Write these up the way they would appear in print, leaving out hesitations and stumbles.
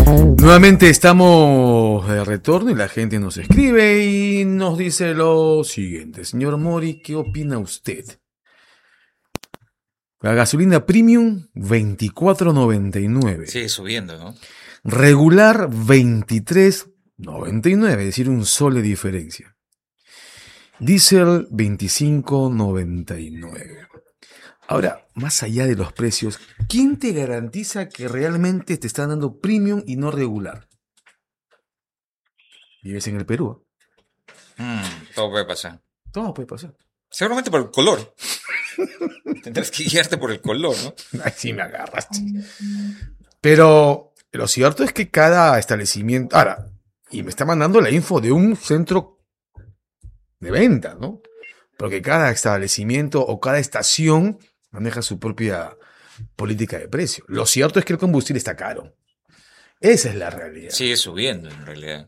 Nuevamente estamos de retorno y la gente nos escribe y nos dice lo siguiente. Señor Mori, ¿qué opina usted? La gasolina premium, 24.99. Sigue subiendo, ¿no? Regular, 23.99, es decir, un sol de diferencia. Diesel, 25.99. Ahora, más allá de los precios, ¿quién te garantiza que realmente te están dando premium y no regular? Vives en el Perú. Todo puede pasar. Todo puede pasar. Seguramente por el color. Tendrás que guiarte por el color, ¿no? Ay, sí me agarraste. Pero lo cierto es que cada establecimiento... Ahora, y me está mandando la info de un centro de venta, ¿no? Porque cada establecimiento o cada estación maneja su propia política de precio. Lo cierto es que el combustible está caro. Esa es la realidad. Sigue subiendo, en realidad.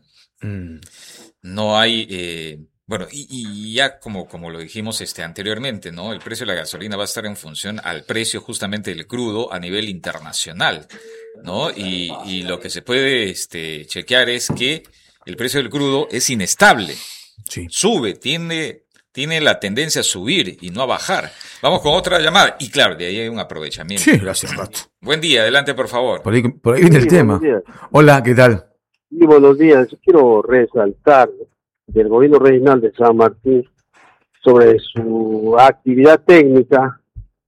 No hay... Bueno, y ya como lo dijimos anteriormente, ¿no? El precio de la gasolina va a estar en función al precio justamente del crudo a nivel internacional, ¿no? Y lo que se puede chequear es que el precio del crudo es inestable. Sí. Sube, tiene la tendencia a subir y no a bajar. Vamos con otra llamada. Y claro, de ahí hay un aprovechamiento. Sí, gracias, Rato. Buen día, adelante, por favor. Por ahí viene el tema. Hola, ¿qué tal? Sí, buenos días. Yo quiero resaltar del gobierno regional de San Martín sobre su actividad técnica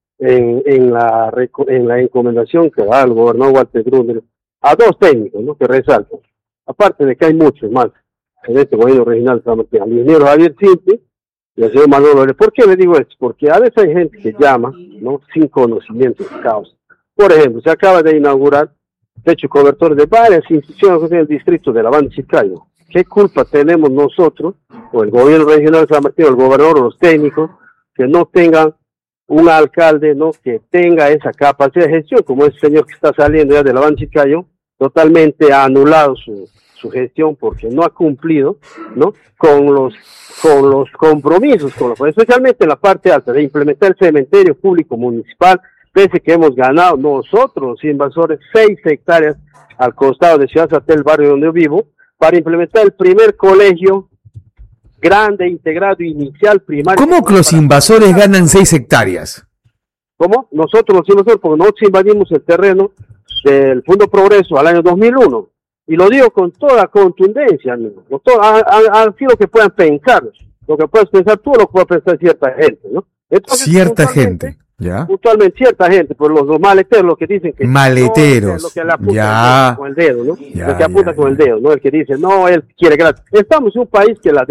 en la encomendación que da el gobernador Walter Gruner a dos técnicos, ¿no?, que resaltan. Aparte de que hay muchos más en este gobierno regional de San Martín, al ingeniero Javier Simple y al señor Manuel López. ¿Por qué le digo esto? Porque a veces hay gente que llama, ¿no?, sin conocimiento de causa. Por ejemplo, se acaba de inaugurar techo cobertor de varias instituciones del distrito de la Banda Chiclayo. ¿Qué culpa tenemos nosotros, o el gobierno regional de San Martín, o el gobernador, o los técnicos, que no tengan un alcalde, ¿no?, que tenga esa capacidad de gestión, como ese señor que está saliendo ya de la Banda Chiclayo, totalmente ha anulado su gestión porque no ha cumplido, ¿no?, con los compromisos, especialmente en la parte alta, de implementar el cementerio público municipal, pese que hemos ganado nosotros, los invasores, 6 hectáreas al costado de Ciudad Satel, barrio donde yo vivo, para implementar el primer colegio grande, integrado, inicial, primario. ¿Cómo que los invasores ganan 6 hectáreas? ¿Cómo? Nosotros los invasores, porque nosotros invadimos el terreno del Fondo Progreso al año 2001. Y lo digo con toda contundencia, amigo. Así lo que puedan pensar. Lo que puedas pensar tú, lo que pueda pensar cierta gente, ¿no? Entonces, cierta gente, ¿ya? Puntualmente cierta gente, pues los maleteros, los que dicen que... Maleteros, no, lo que le apunta ya. con el dedo, ¿no? Ya, lo que apunta ya, con ya. el dedo, ¿no? El que dice, no, él quiere gratis. Estamos en un país que la